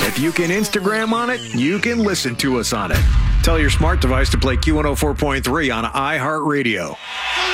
If you can Instagram on it, you can listen to us on it. Tell your smart device to play Q104.3 on iHeartRadio.